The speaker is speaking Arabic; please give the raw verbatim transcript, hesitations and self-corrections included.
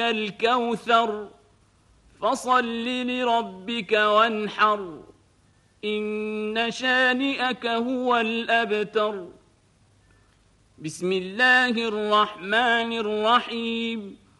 الكوثر فصل لربك وانحر إن شانئك هو الأبتر. بسم الله الرحمن الرحيم